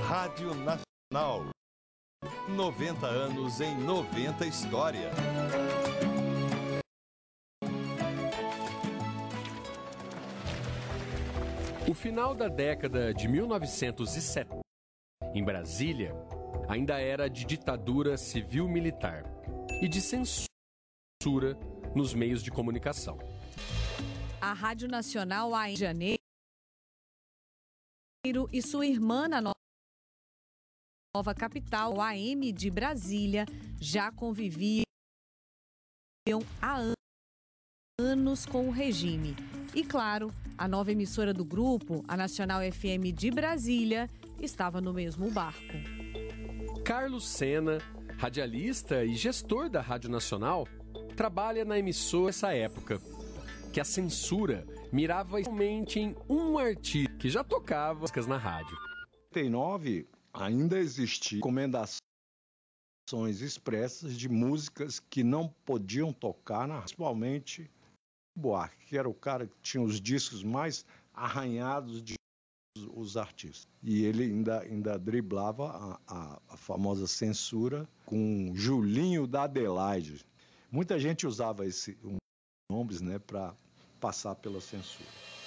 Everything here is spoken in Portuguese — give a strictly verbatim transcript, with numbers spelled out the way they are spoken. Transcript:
Rádio Nacional. noventa anos em noventa história. O final da década de mil novecentos e setenta, em Brasília, ainda era de ditadura civil-militar e de censura nos meios de comunicação. A Rádio Nacional A M de Janeiro e sua irmã na nova capital, o A M de Brasília, já conviviam há anos com o regime. E claro, a nova emissora do grupo, a Nacional F M de Brasília, estava no mesmo barco. Carlos Sena, radialista e gestor da Rádio Nacional, trabalha na emissora nessa época, que a censura mirava somente em um artista que já tocava músicas na rádio. Em oitenta e nove, ainda existiam recomendações expressas de músicas que não podiam tocar, na, principalmente Buarque, que era o cara que tinha os discos mais arranhados de os artistas. E ele ainda, ainda driblava a, a, a famosa censura com Julinho da Adelaide. Muita gente usava esse nomes, né, para passar pela censura.